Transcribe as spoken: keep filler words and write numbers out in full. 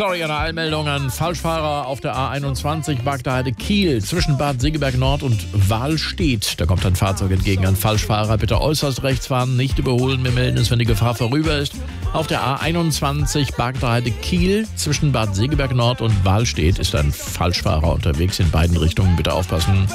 Sorry, eine Eilmeldung an Falschfahrer auf der A einundzwanzig, Bagdaheide Kiel, zwischen Bad Segeberg Nord und Wahlstedt. Da kommt ein Fahrzeug entgegen. An Falschfahrer bitte äußerst rechts fahren, nicht überholen. Wir melden es, wenn die Gefahr vorüber ist. Auf der A einundzwanzig, Bagdaheide Kiel, zwischen Bad Segeberg Nord und Wahlstedt ist ein Falschfahrer unterwegs in beiden Richtungen. Bitte aufpassen.